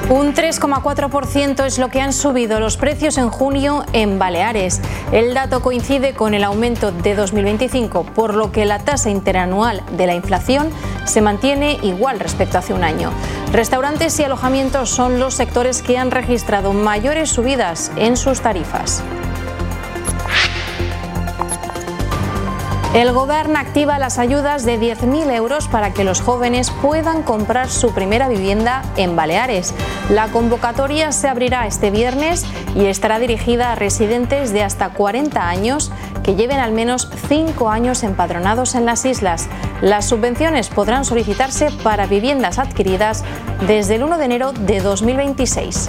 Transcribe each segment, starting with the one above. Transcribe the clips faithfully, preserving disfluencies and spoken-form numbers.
Un tres coma cuatro por ciento es lo que han subido los precios en junio en Baleares. El dato coincide con el aumento de dos mil veinticinco, por lo que la tasa interanual de la inflación se mantiene igual respecto a hace un año. Restaurantes y alojamientos son los sectores que han registrado mayores subidas en sus tarifas. El Gobierno activa las ayudas de diez mil euros para que los jóvenes puedan comprar su primera vivienda en Baleares. La convocatoria se abrirá este viernes y estará dirigida a residentes de hasta cuarenta años que lleven al menos cinco años empadronados en las islas. Las subvenciones podrán solicitarse para viviendas adquiridas desde el uno de enero de dos mil veintiséis.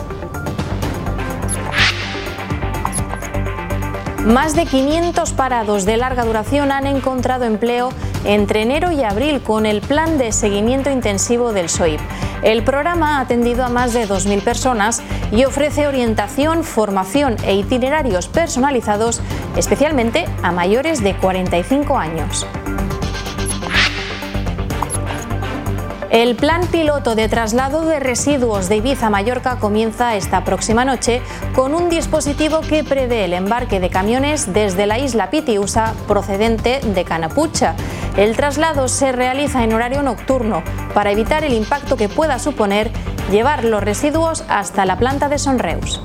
Más de quinientos parados de larga duración han encontrado empleo entre enero y abril con el plan de seguimiento intensivo del S O I P. El programa ha atendido a más de dos mil personas y ofrece orientación, formación e itinerarios personalizados, especialmente a mayores de cuarenta y cinco años. El plan piloto de traslado de residuos de Ibiza a Mallorca comienza esta próxima noche con un dispositivo que prevé el embarque de camiones desde la isla Pitiusa procedente de Canapucha. El traslado se realiza en horario nocturno para evitar el impacto que pueda suponer llevar los residuos hasta la planta de Sonreus.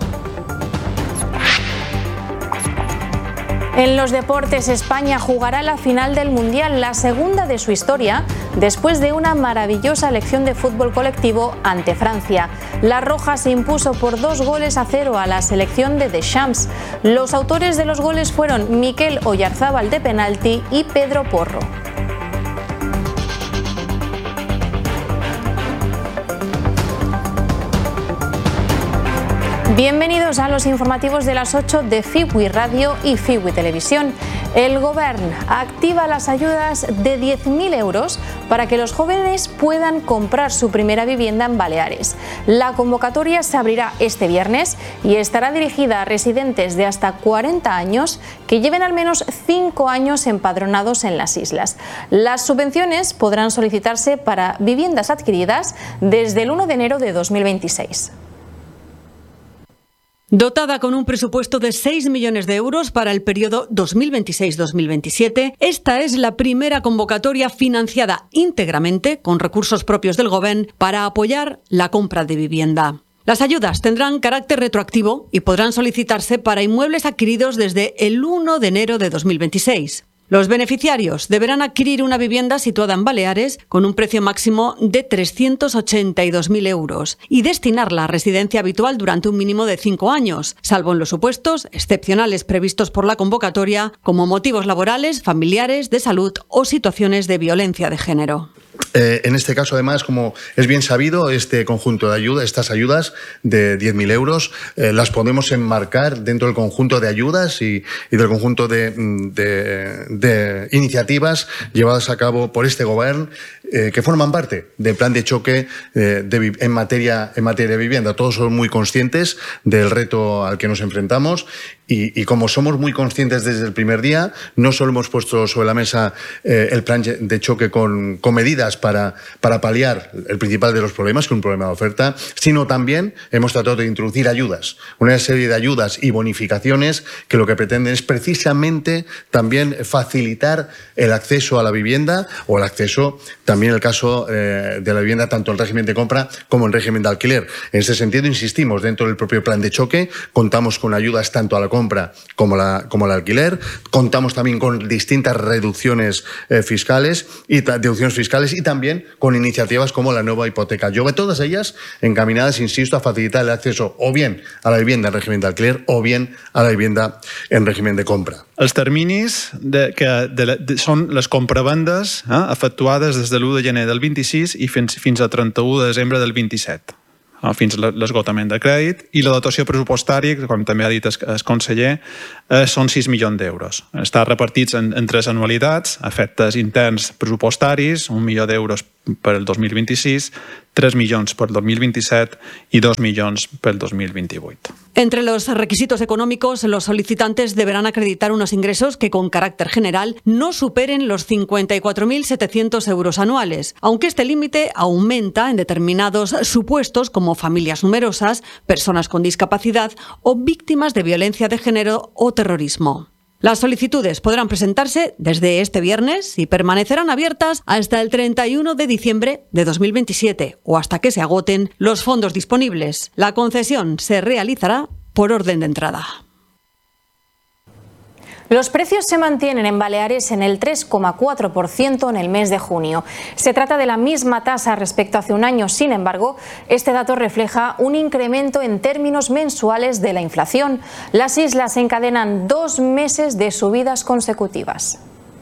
En los deportes, España jugará la final del Mundial, la segunda de su historia, después de una maravillosa elección de fútbol colectivo ante Francia. La Roja se impuso por dos goles a cero a la selección de Deschamps. Los autores de los goles fueron Mikel Oyarzábal de penalti y Pedro Porro. Bienvenidos a los informativos de las ocho de F I W I Radio y F I W I Televisión. El Gobierno activa las ayudas de diez mil euros para que los jóvenes puedan comprar su primera vivienda en Baleares. La convocatoria se abrirá este viernes y estará dirigida a residentes de hasta cuarenta años que lleven al menos cinco años empadronados en las islas. Las subvenciones podrán solicitarse para viviendas adquiridas desde el uno de enero de dos mil veintiséis. Dotada con un presupuesto de seis millones de euros para el periodo dos mil veintiséis dos mil veintisiete, esta es la primera convocatoria financiada íntegramente con recursos propios del Gobierno para apoyar la compra de vivienda. Las ayudas tendrán carácter retroactivo y podrán solicitarse para inmuebles adquiridos desde el uno de enero de dos mil veintiséis. Los beneficiarios deberán adquirir una vivienda situada en Baleares con un precio máximo de trescientos ochenta y dos mil euros y destinarla a residencia habitual durante un mínimo de cinco años, salvo en los supuestos excepcionales previstos por la convocatoria, como motivos laborales, familiares, de salud o situaciones de violencia de género. Eh, en este caso, además, como es bien sabido, este conjunto de ayudas, estas ayudas de diez mil euros, eh, las podemos enmarcar dentro del conjunto de ayudas y, y del conjunto de, de, de iniciativas llevadas a cabo por este Gobierno, eh, que forman parte del plan de choque eh, de, en, materia, en materia de vivienda. Todos son muy conscientes del reto al que nos enfrentamos y, y como somos muy conscientes desde el primer día, no solo hemos puesto sobre la mesa eh, el plan de choque con, con medidas para, para paliar el principal de los problemas, que es un problema de oferta, sino también hemos tratado de introducir ayudas, una serie de ayudas y bonificaciones que lo que pretenden es precisamente también facilitar el acceso a la vivienda o el acceso, también el caso eh, de la vivienda, tanto en régimen de compra como en régimen de alquiler. En ese sentido, insistimos, dentro del propio plan de choque, contamos con ayudas tanto a la compra como, la, como al alquiler, contamos también con distintas reducciones eh, fiscales y deducciones fiscales y también con iniciativas como la nueva hipoteca jove, todas ellas encaminadas, insisto, a facilitar el acceso o bien a la vivienda en régimen de alquiler o bien a la vivienda en régimen de compra. Els terminis de, que de, de, són les compravendes eh, efectuades des de l'u de gener del vint-i-sis i fins, fins a trenta-u de desembre del vint-i-set. Fins a l'esgotament de crèdit, i la dotació pressupostària, com també ha dit el conseller, eh, són sis milions d'euros. Està repartits en, en tres anualitats, efectes interns pressupostaris, un milió d'euros per al dos mil vint-i-sis, tres milions per al dos mil vint-i-set y dos millones per al dos mil veintiocho. Entre los requisitos económicos, los solicitantes deberán acreditar unos ingresos que, con carácter general, no superen los cincuenta y cuatro mil setecientos euros anuales, aunque este límite aumenta en determinados supuestos como familias numerosas, personas con discapacidad o víctimas de violencia de género o terrorismo. Las solicitudes podrán presentarse desde este viernes y permanecerán abiertas hasta el treinta y uno de diciembre de dos mil veintisiete o hasta que se agoten los fondos disponibles. La concesión se realizará por orden de entrada. Los precios se mantienen en Baleares en el tres coma cuatro por ciento en el mes de junio. Se trata de la misma tasa respecto a hace un año. Sin embargo, este dato refleja un incremento en términos mensuales de la inflación. Las islas encadenan dos meses de subidas consecutivas.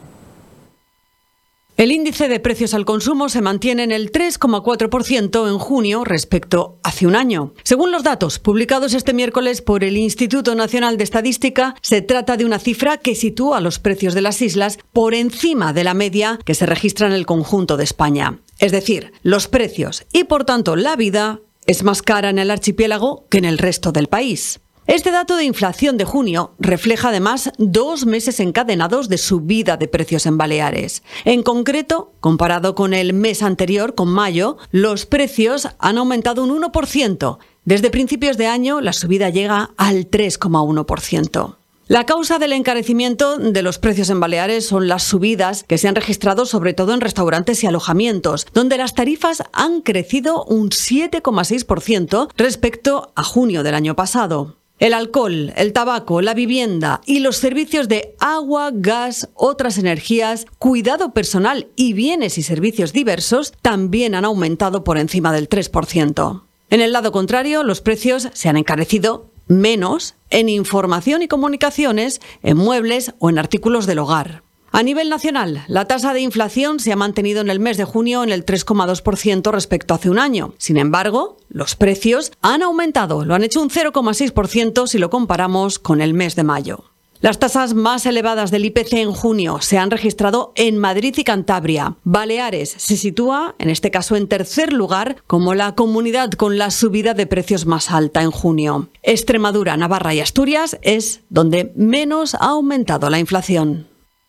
El índice de precios al consumo se mantiene en el tres coma cuatro por ciento en junio respecto a hace un año. Según los datos publicados este miércoles por el Instituto Nacional de Estadística, se trata de una cifra que sitúa los precios de las islas por encima de la media que se registra en el conjunto de España. Es decir, los precios y, por tanto, la vida es más cara en el archipiélago que en el resto del país. Este dato de inflación de junio refleja además dos meses encadenados de subida de precios en Baleares. En concreto, comparado con el mes anterior, con mayo, los precios han aumentado un uno por ciento. Desde principios de año, la subida llega al tres coma uno por ciento. La causa del encarecimiento de los precios en Baleares son las subidas que se han registrado sobre todo en restaurantes y alojamientos, donde las tarifas han crecido un siete coma seis por ciento respecto a junio del año pasado. El alcohol, el tabaco, la vivienda y los servicios de agua, gas, otras energías, cuidado personal y bienes y servicios diversos también han aumentado por encima del tres por ciento. En el lado contrario, los precios se han encarecido menos en información y comunicaciones, en muebles o en artículos del hogar. A nivel nacional, la tasa de inflación se ha mantenido en el mes de junio en el tres coma dos por ciento respecto a hace un año. Sin embargo, los precios han aumentado, lo han hecho un cero coma seis por ciento si lo comparamos con el mes de mayo. Las tasas más elevadas del I P C en junio se han registrado en Madrid y Cantabria. Baleares se sitúa, en este caso, en tercer lugar como la comunidad con la subida de precios más alta en junio. Extremadura, Navarra y Asturias es donde menos ha aumentado la inflación.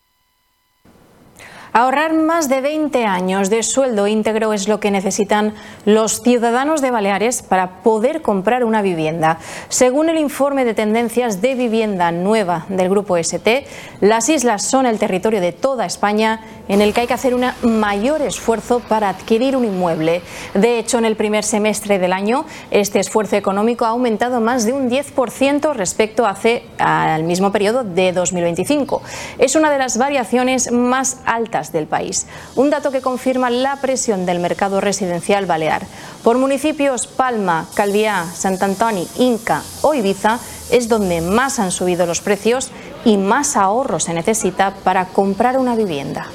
Ahorrar más de veinte años de sueldo íntegro es lo que necesitan los ciudadanos de Baleares para poder comprar una vivienda. Según el informe de tendencias de vivienda nueva del Grupo S T, las islas son el territorio de toda España en el que hay que hacer un mayor esfuerzo para adquirir un inmueble. De hecho, en el primer semestre del año, este esfuerzo económico ha aumentado más de un diez por ciento respecto a hace, al mismo periodo de dos mil veinticinco. Es una de las variaciones más altas del país. Un dato que confirma la presión del mercado residencial balear. Por municipios, Palma, Calviá, Sant Antoni, Inca o Ibiza es donde más han subido los precios y más ahorro se necesita para comprar una vivienda.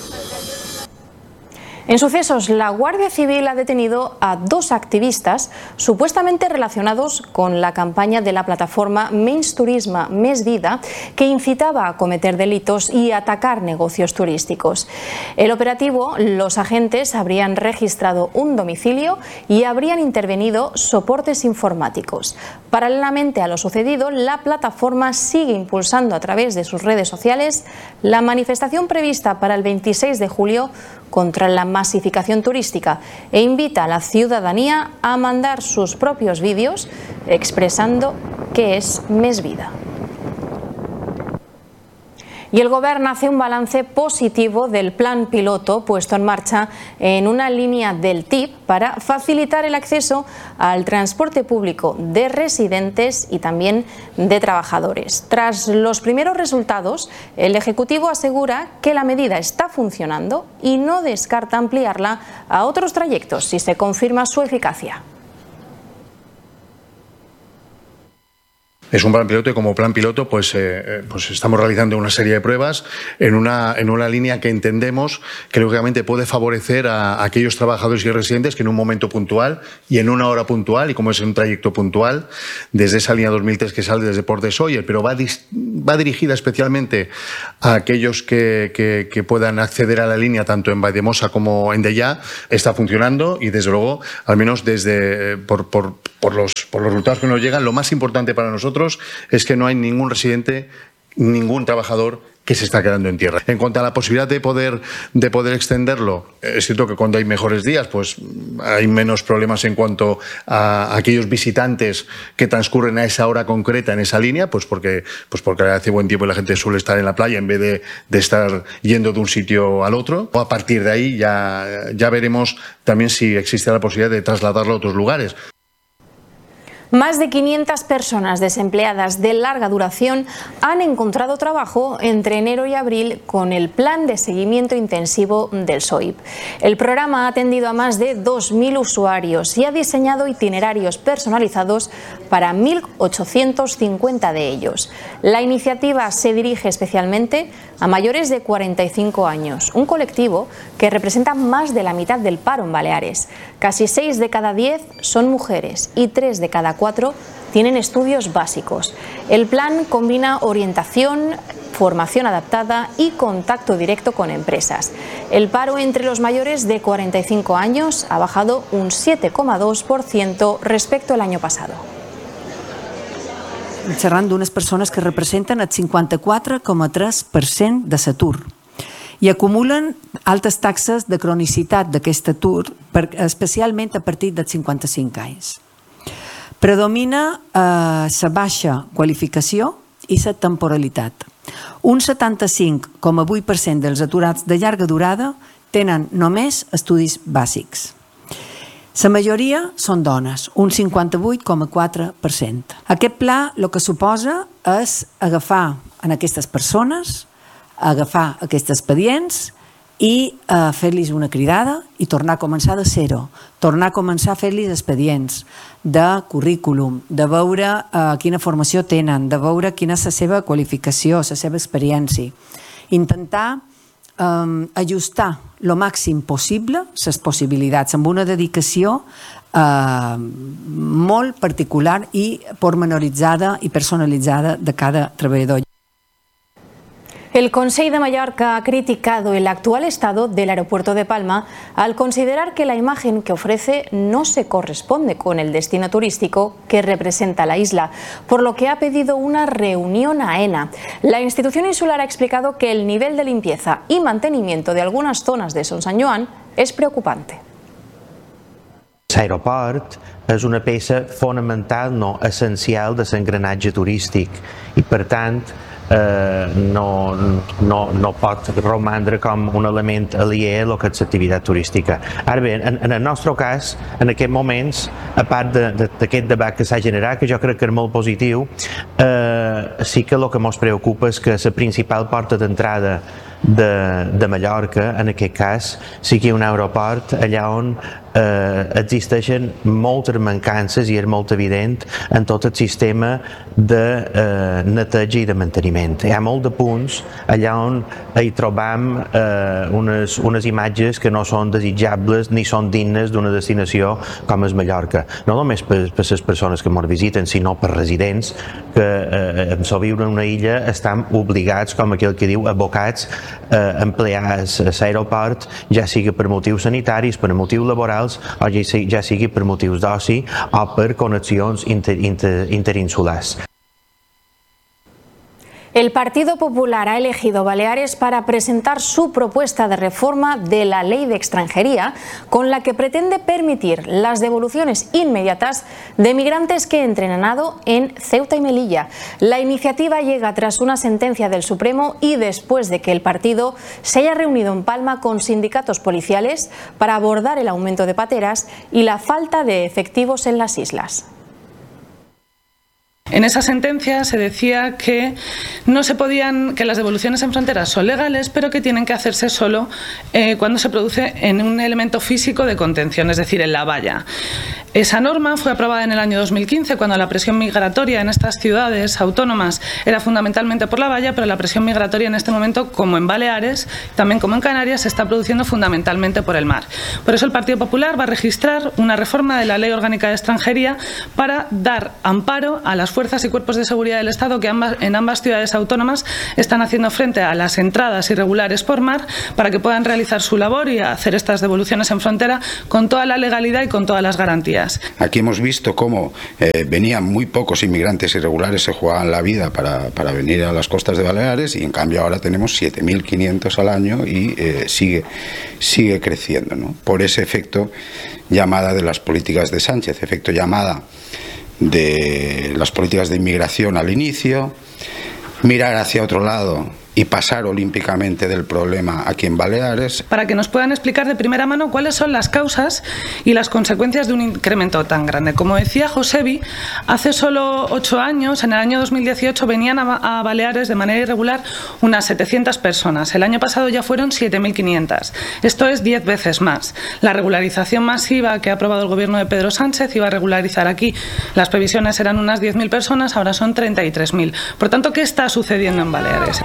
En sucesos, la Guardia Civil ha detenido a dos activistas supuestamente relacionados con la campaña de la plataforma Menys Turisme, Més Vida, que incitaba a cometer delitos y atacar negocios turísticos. El operativo, los agentes habrían registrado un domicilio y habrían intervenido soportes informáticos. Paralelamente a lo sucedido, la plataforma sigue impulsando a través de sus redes sociales la manifestación prevista para el veintiséis de julio contra la masificación turística e invita a la ciudadanía a mandar sus propios vídeos expresando qué es Més Vida. Y el Gobierno hace un balance positivo del plan piloto puesto en marcha en una línea del T I P para facilitar el acceso al transporte público de residentes y también de trabajadores. Tras los primeros resultados, el Ejecutivo asegura que la medida está funcionando y no descarta ampliarla a otros trayectos si se confirma su eficacia. Es un plan piloto y como plan piloto pues, eh, pues estamos realizando una serie de pruebas en una, en una línea que entendemos que lógicamente puede favorecer a, a aquellos trabajadores y residentes que en un momento puntual y en una hora puntual, y como es un trayecto puntual, desde esa línea dos mil tres que sale desde Port de Sóller, pero va, va dirigida especialmente a aquellos que, que, que puedan acceder a la línea tanto en Valldemossa como en Deià, está funcionando y desde luego, al menos desde por, por, por, los, por los resultados que nos llegan, lo más importante para nosotros es que no hay ningún residente, ningún trabajador que se está quedando en tierra. En cuanto a la posibilidad de poder, de poder extenderlo, es cierto que cuando hay mejores días, pues hay menos problemas en cuanto a aquellos visitantes que transcurren a esa hora concreta en esa línea, pues porque, pues porque hace buen tiempo y la gente suele estar en la playa en vez de, de estar yendo de un sitio al otro. A partir de ahí ya, ya veremos también si existe la posibilidad de trasladarlo a otros lugares. Más de quinientas personas desempleadas de larga duración han encontrado trabajo entre enero y abril con el plan de seguimiento intensivo del S O I P. El programa ha atendido a más de dos mil usuarios y ha diseñado itinerarios personalizados para mil ochocientos cincuenta de ellos. La iniciativa se dirige especialmente a mayores de cuarenta y cinco años, un colectivo que representa más de la mitad del paro en Baleares. Casi seis de cada diez son mujeres y tres de cada cuatro tienen estudios básicos. El plan combina orientación, formación adaptada y contacto directo con empresas. El paro entre los mayores de cuarenta y cinco años ha bajado un siete coma dos por ciento respecto al año pasado. Xerrant d'unes persones que representen el cinquanta-quatre coma tres per cent de l'atur i acumulen altes taxes de cronicitat d'aquest atur, especialment a partir dels cinquanta-cinc anys. Predomina la eh, baixa qualificació i la temporalitat. Un setanta-cinc coma vuit per cent dels aturats de llarga durada tenen només estudis bàsics. La majoria són dones, un cinquanta-vuit coma quatre per cent. Aquest pla el que suposa és agafar en aquestes persones, agafar aquests expedients i eh, fer-los una cridada i tornar a començar de zero, tornar a començar a fer-los expedients de currículum, de veure eh, quina formació tenen, de veure quina és la seva qualificació, la seva experiència. Intentar eh, ajustar el màxim possible les possibilitats amb una dedicació eh, molt particular i pormenoritzada i personalitzada de cada treballador. El Consell de Mallorca ha criticado el actual estado del aeropuerto de Palma al considerar que la imagen que ofrece no se corresponde con el destino turístico que representa la isla, por lo que ha pedido una reunión a AENA. La institución insular ha explicado que el nivel de limpieza y mantenimiento de algunas zonas de Son Sant Joan es preocupante. L'aeroport és una peça fonamental, no essencial, de l'engranatge turístic i, per tant, Eh, no, no, no pot romandre com un element aliè a lo que és l'activitat turística. Ara bé, en, en el nostre cas, en aquests moments, a part d'aquest debat que s'ha generat, que jo crec que és molt positiu, eh, sí que el que ens preocupa és que la principal porta d'entrada de, de Mallorca, en aquest cas, sigui un aeroport allà on eh, existeixen moltes mancances i és molt evident en tot el sistema de eh, neteja i de manteniment. Hi ha molt de punts allà on hi trobam eh, unes, unes imatges que no són desitjables ni són dignes d'una destinació com és Mallorca. No només per, per les persones que ens visiten, sinó per residents que eh, en sobreviure en una illa estan obligats, com aquell que diu, abocats a emplear l'aeroport, ja sigui per motius sanitaris, per motius laborals, o ja sigui per motius d'oci o per connexions inter, inter, interinsulars. El Partido Popular ha elegido Baleares para presentar su propuesta de reforma de la Ley de Extranjería, con la que pretende permitir las devoluciones inmediatas de migrantes que entren a nado en Ceuta y Melilla. La iniciativa llega tras una sentencia del Supremo y después de que el partido se haya reunido en Palma con sindicatos policiales para abordar el aumento de pateras y la falta de efectivos en las islas. En esa sentencia se decía que no se podían, que las devoluciones en fronteras son legales, pero que tienen que hacerse solo eh, cuando se produce en un elemento físico de contención, es decir, en la valla. Esa norma fue aprobada en el año dos mil quince, cuando la presión migratoria en estas ciudades autónomas era fundamentalmente por la valla, pero la presión migratoria en este momento, como en Baleares, también como en Canarias, se está produciendo fundamentalmente por el mar. Por eso el Partido Popular va a registrar una reforma de la Ley Orgánica de Extranjería para dar amparo a las fuerzas y cuerpos de seguridad del Estado que ambas, en ambas ciudades autónomas están haciendo frente a las entradas irregulares por mar, para que puedan realizar su labor y hacer estas devoluciones en frontera con toda la legalidad y con todas las garantías. Aquí hemos visto cómo eh, venían muy pocos inmigrantes irregulares, se jugaban la vida para, para venir a las costas de Baleares, y en cambio ahora tenemos siete mil quinientos al año y eh, sigue, sigue creciendo, ¿no? Por ese efecto llamada de las políticas de Sánchez, efecto llamada de las políticas de inmigración al inicio, mirar hacia otro lado y pasar olímpicamente del problema aquí en Baleares. Para que nos puedan explicar de primera mano cuáles son las causas y las consecuencias de un incremento tan grande. Como decía Josebi, hace solo ocho años, en el año dos mil dieciocho, venían a, a Baleares de manera irregular unas setecientas personas. El año pasado ya fueron siete mil quinientas. Esto es diez veces más. La regularización masiva que ha aprobado el gobierno de Pedro Sánchez iba a regularizar aquí. Las previsiones eran unas diez mil personas, ahora son treinta y tres mil. Por tanto, ¿qué está sucediendo en Baleares?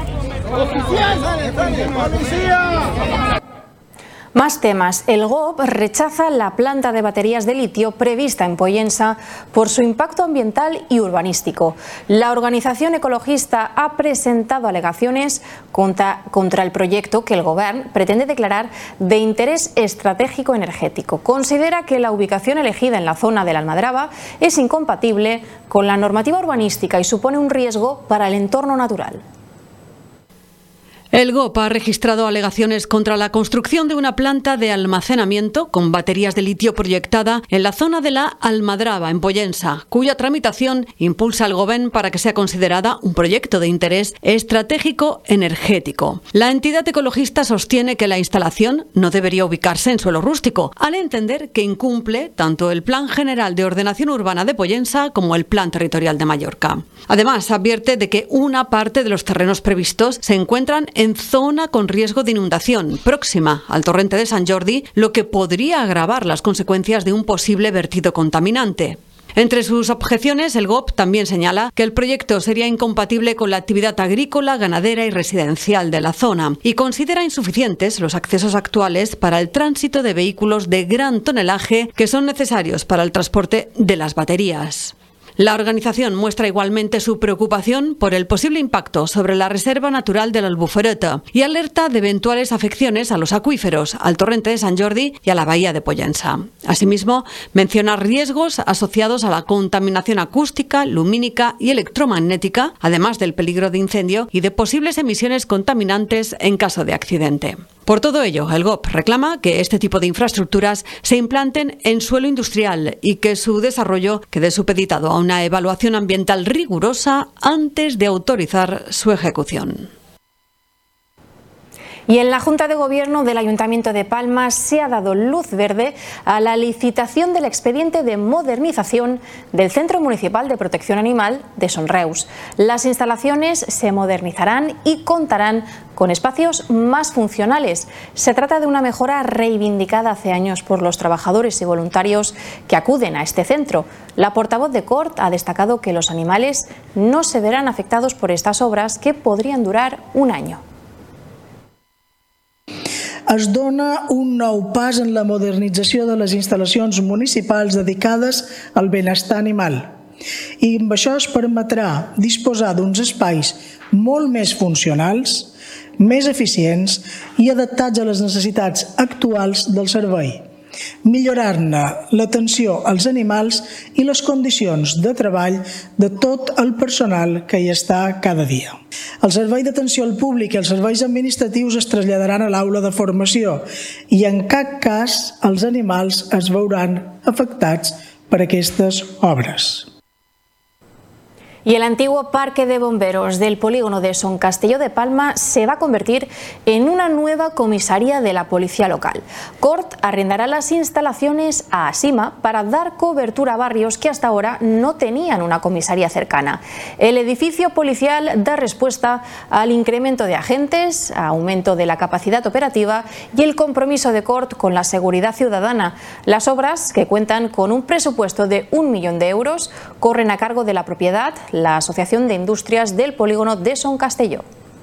Más temas. El G O P rechaza la planta de baterías de litio prevista en Pollensa por su impacto ambiental y urbanístico. La organización ecologista ha presentado alegaciones contra, contra el proyecto que el Gobierno pretende declarar de interés estratégico energético. Considera que la ubicación elegida en la zona de la Almadraba es incompatible con la normativa urbanística y supone un riesgo para el entorno natural. El G O P ha registrado alegaciones contra la construcción de una planta de almacenamiento con baterías de litio proyectada en la zona de la Almadraba, en Pollensa, cuya tramitación impulsa el Gobierno para que sea considerada un proyecto de interés estratégico energético. La entidad ecologista sostiene que la instalación no debería ubicarse en suelo rústico, al entender que incumple tanto el Plan General de Ordenación Urbana de Pollensa como el Plan Territorial de Mallorca. Además, advierte de que una parte de los terrenos previstos se encuentran en en zona con riesgo de inundación, próxima al torrente de Sant Jordi, lo que podría agravar las consecuencias de un posible vertido contaminante. Entre sus objeciones, el G O P también señala que el proyecto sería incompatible con la actividad agrícola, ganadera y residencial de la zona y considera insuficientes los accesos actuales para el tránsito de vehículos de gran tonelaje que son necesarios para el transporte de las baterías. La organización muestra igualmente su preocupación por el posible impacto sobre la Reserva Natural de la Albufereta y alerta de eventuales afecciones a los acuíferos, al torrente de Sant Jordi y a la bahía de Pollensa. Asimismo, menciona riesgos asociados a la contaminación acústica, lumínica y electromagnética, además del peligro de incendio y de posibles emisiones contaminantes en caso de accidente. Por todo ello, el G O P reclama que este tipo de infraestructuras se implanten en suelo industrial y que su desarrollo quede supeditado a una evaluación ambiental rigurosa antes de autorizar su ejecución. Y en la Junta de Gobierno del Ayuntamiento de Palma se ha dado luz verde a la licitación del expediente de modernización del Centro Municipal de Protección Animal de Sonreus. Las instalaciones se modernizarán y contarán con espacios más funcionales. Se trata de una mejora reivindicada hace años por los trabajadores y voluntarios que acuden a este centro. La portavoz de Cort ha destacado que los animales no se verán afectados por estas obras que podrían durar un año. Es dona un nou pas en la modernització de les instal·lacions municipals dedicades al benestar animal. I amb això es permetrà disposar d'uns espais molt més funcionals, més eficients i adaptats a les necessitats actuals del servei, millorant-ne l'atenció als animals i les condicions de treball de tot el personal que hi està cada dia. El servei d'atenció al públic i els serveis administratius es traslladaran a l'aula de formació i en cap cas els animals es veuran afectats per aquestes obres. Y el antiguo parque de bomberos del polígono de Son Castelló de Palma se va a convertir en una nueva comisaría de la policía local. Cort arrendará las instalaciones a Asima para dar cobertura a barrios que hasta ahora no tenían una comisaría cercana. El edificio policial da respuesta al incremento de agentes, aumento de la capacidad operativa y el compromiso de Cort con la seguridad ciudadana. Las obras, que cuentan con un presupuesto de un millón de euros, corren a cargo de la propiedad, la Associació d'Indústries del polígono de Son Castelló.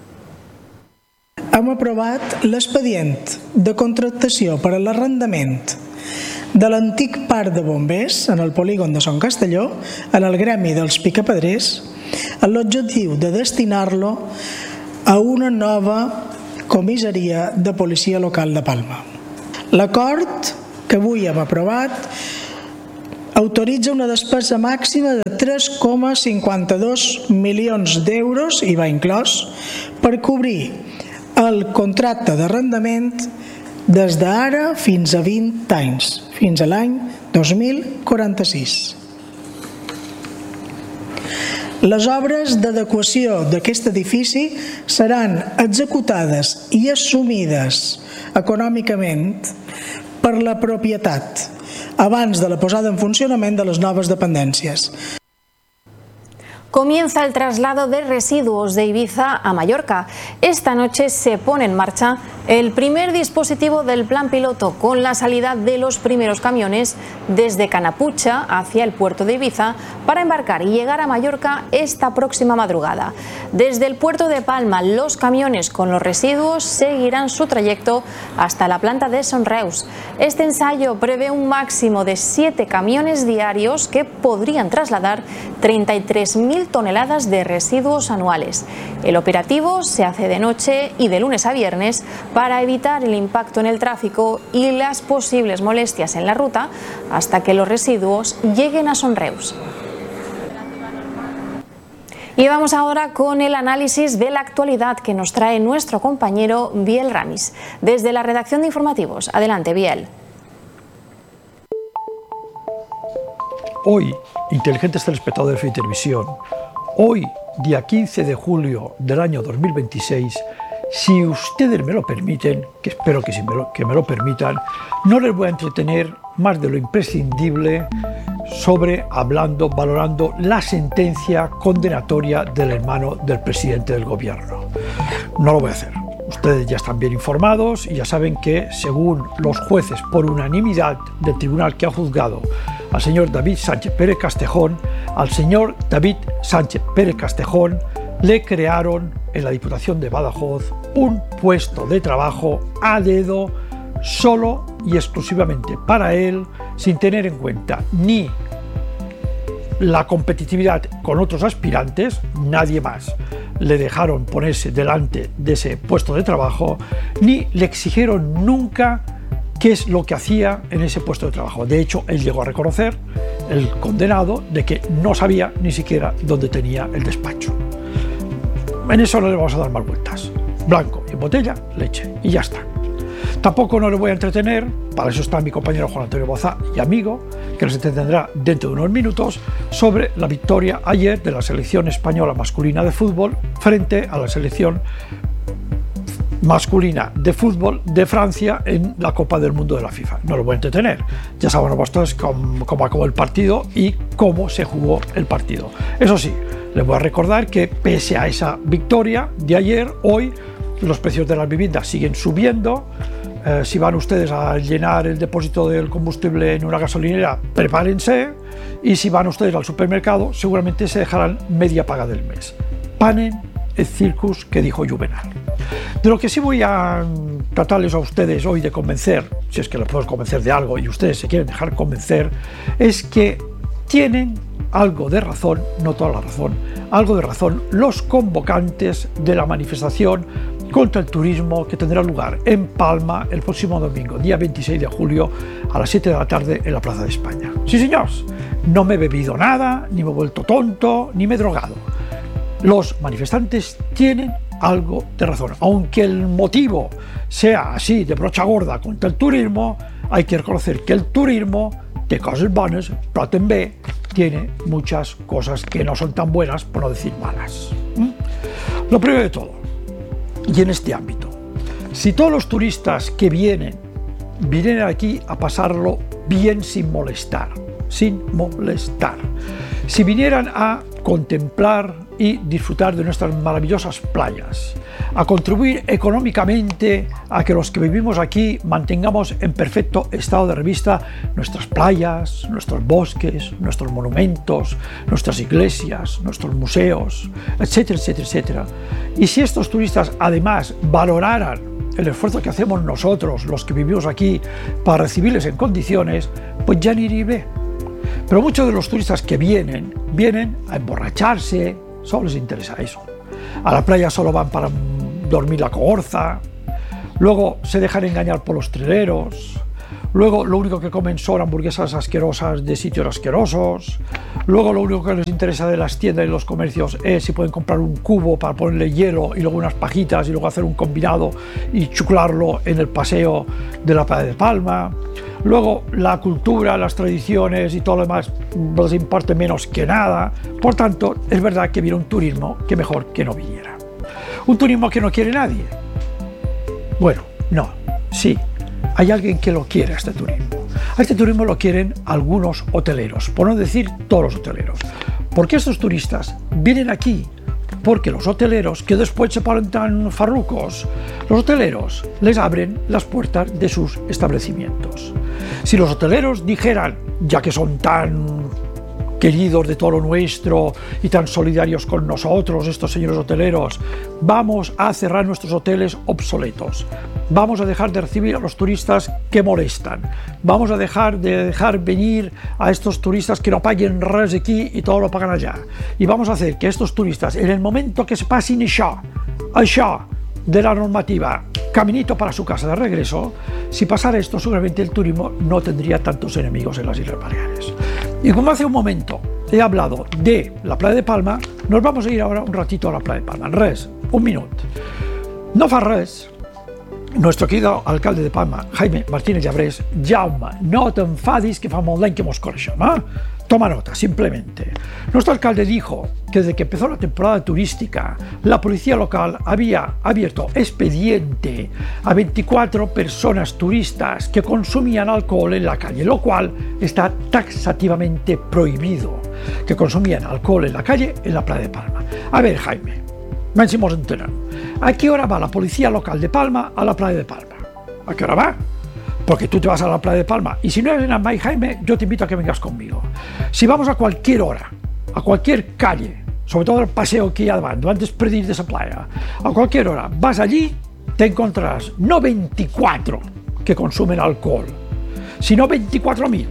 Hem aprovat l'expedient de contractació per a l'arrendament de l'antic parc de bombers en el polígon de Son Castelló, en el gremi dels picapedrers, amb l'objectiu de destinar-lo a una nova comissaria de policia local de Palma. L'acord que avui hem aprovat autoritza una despesa màxima de tres coma cinquanta-dos milions d'euros, i va inclòs, per cobrir el contracte d'arrendament des d'ara fins a vint anys, fins a l'any dos mil quaranta-sis. Les obres d'adequació d'aquest edifici seran executades i assumides econòmicament per la propietat abans de la posada en funcionament de les noves dependències. Comienza el traslado de residuos de Ibiza a Mallorca. Esta noche se pone en marcha el primer dispositivo del plan piloto, con la salida de los primeros camiones desde Canapucha hacia el puerto de Ibiza para embarcar y llegar a Mallorca esta próxima madrugada. Desde el puerto de Palma, los camiones con los residuos seguirán su trayecto hasta la planta de Son Reus. Este ensayo prevé un máximo de siete camiones diarios que podrían trasladar treinta y tres mil toneladas de residuos anuales. El operativo se hace de noche y de lunes a viernes para evitar el impacto en el tráfico y las posibles molestias en la ruta hasta que los residuos lleguen a Son Reus. Y vamos ahora con el análisis de la actualidad que nos trae nuestro compañero Biel Ramis, desde la redacción de Informativos. Adelante, Biel. Hoy, inteligentes telespectadores de televisión, hoy, día quince de julio del año dos mil veintiséis, si ustedes me lo permiten, que espero que, si me, lo, que me lo permitan, no les voy a entretener más de lo imprescindible sobre hablando, valorando la sentencia condenatoria del hermano del presidente del gobierno. No lo voy a hacer. Ustedes ya están bien informados y ya saben que, según los jueces por unanimidad del tribunal que ha juzgado al señor David Sánchez Pérez Castejón, al señor David Sánchez Pérez Castejón le crearon en la Diputación de Badajoz un puesto de trabajo a dedo solo y exclusivamente para él, sin tener en cuenta ni la competitividad con otros aspirantes, nadie más le dejaron ponerse delante de ese puesto de trabajo, ni le exigieron nunca qué es lo que hacía en ese puesto de trabajo. De hecho, él llegó a reconocer, el condenado, de que no sabía ni siquiera dónde tenía el despacho. En eso no le vamos a dar más vueltas. Blanco y en botella, leche, y ya está. Tampoco no le voy a entretener, para eso está mi compañero Juan Antonio Bozá y amigo, que nos entretendrá dentro de unos minutos, sobre la victoria ayer de la selección española masculina de fútbol frente a la selección masculina de fútbol de Francia en la Copa del Mundo de la FIFA. No lo voy a entretener, ya saben vosotros cómo, cómo acabó el partido y cómo se jugó el partido. Eso sí, les voy a recordar que pese a esa victoria de ayer, hoy los precios de las viviendas siguen subiendo. Eh, si van ustedes a llenar el depósito del combustible en una gasolinera, prepárense, y si van ustedes al supermercado seguramente se dejarán media paga del mes. Panem et circus, que dijo Juvenal. De lo que sí voy a tratarles a ustedes hoy de convencer, si es que les puedo convencer de algo y ustedes se quieren dejar convencer, es que tienen algo de razón, no toda la razón, algo de razón los convocantes de la manifestación contra el turismo que tendrá lugar en Palma el próximo domingo, día veintiséis de julio, a las siete de la tarde en la Plaza de España. Sí, señores, no me he bebido nada, ni me he vuelto tonto, ni me he drogado. Los manifestantes tienen algo de razón. Aunque el motivo sea así de brocha gorda contra el turismo, hay que reconocer que el turismo té coses bones, però també tiene muchas cosas que no son tan buenas, por no decir malas. ¿Mm? Lo primero de todo, y en este ámbito, si todos los turistas que vienen, vienen aquí a pasarlo bien sin molestar, sin molestar, si vinieran a contemplar y disfrutar de nuestras maravillosas playas, a contribuir económicamente a que los que vivimos aquí mantengamos en perfecto estado de revista nuestras playas, nuestros bosques, nuestros monumentos, nuestras iglesias, nuestros museos, etcétera, etcétera, etcétera. Y si estos turistas además valoraran el esfuerzo que hacemos nosotros, los que vivimos aquí, para recibirles en condiciones, pues ya ni iría bien. Pero muchos de los turistas que vienen, vienen a emborracharse, solo les interesa eso. A la playa solo van para dormir la cogorza, luego se dejan engañar por los trileros, luego lo único que comen son hamburguesas asquerosas de sitios asquerosos, luego lo único que les interesa de las tiendas y los comercios es si pueden comprar un cubo para ponerle hielo y luego unas pajitas y luego hacer un combinado y chuclarlo en el paseo de la playa de Palma. Luego la cultura, las tradiciones y todo lo demás les importa menos que nada. Por tanto, es verdad que viene un turismo que mejor que no viniera. Un turismo que no quiere nadie. Bueno, no, sí, hay alguien que lo quiere a este turismo. A este turismo lo quieren algunos hoteleros, por no decir todos los hoteleros. Porque estos turistas vienen aquí porque los hoteleros, que después se ponen tan farrucos, los hoteleros les abren las puertas de sus establecimientos. Si los hoteleros dijeran, ya que son tan queridos de todo lo nuestro y tan solidarios con nosotros, estos señores hoteleros, vamos a cerrar nuestros hoteles obsoletos, vamos a dejar de recibir a los turistas que molestan, vamos a dejar de dejar venir a estos turistas que no paguen res aquí y todo lo pagan allá, y vamos a hacer que estos turistas, en el momento que se pasen això, això de la normativa, caminito para su casa de regreso, si pasara esto, seguramente el turismo no tendría tantos enemigos en las Islas Baleares. Y como hace un momento he hablado de la playa de Palma, nos vamos a ir ahora un ratito a la playa de Palma. Res, un minut. No fa res, nuestro querido alcalde de Palma, Jaime Martínez Llabrés, Jaume, no te enfadis que fa molt d'any que mos coneixem, ¿eh? Toma nota, simplemente. Nuestro alcalde dijo que desde que empezó la temporada turística, la policía local había abierto expediente a veinticuatro personas turistas que consumían alcohol en la calle, lo cual está taxativamente prohibido, que consumían alcohol en la calle en la playa de Palma. A ver, Jaime, ven si nos enteran. ¿A qué hora va la policía local de Palma a la playa de Palma? ¿A qué hora va? Porque tú te vas a la playa de Palma y si no eres en Amay, Jaime, yo te invito a que vengas conmigo. Si vamos a cualquier hora, a cualquier calle, sobre todo el paseo que hay adelante, antes de ir de esa playa, a cualquier hora, vas allí, te encontrarás no veinticuatro que consumen alcohol, sino veinticuatro mil.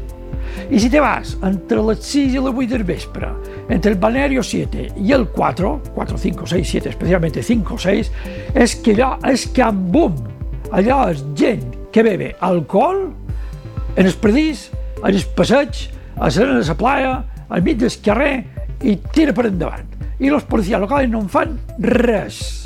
Y si te vas entre les sis i les vuit del vespre, entre el balneario siete y el cuatro, cuatro, cinco, seis, siete, especialmente cinco, seis, es que allà és que en boom, allà és gent que bebe alcohol en els predís, en els passeigs, a la de la playa, al mig del carrer i tira per endavant. I los policías locales no en fan res.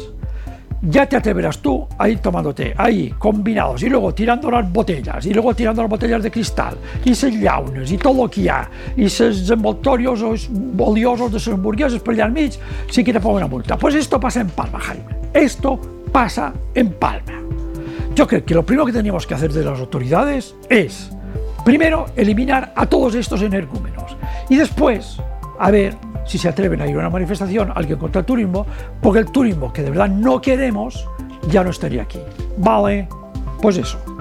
Ya te atreverás tú a ir tomándote ahí combinados y luego tirando las botellas y luego tirando las botellas de cristal y esas llaunes y todo lo que hi ha y esos envoltorios oliosos de sus hamburgueses per allà al mig, sí que te pongo una multa. Pues esto pasa en Palma, Jaime. Esto pasa en Palma. Yo creo que lo primero que teníamos que hacer de las autoridades es, primero, eliminar a todos estos energúmenos y después, a ver si se atreven a ir a una manifestación, alguien contra el turismo, porque el turismo que de verdad no queremos ya no estaría aquí. Vale, pues eso.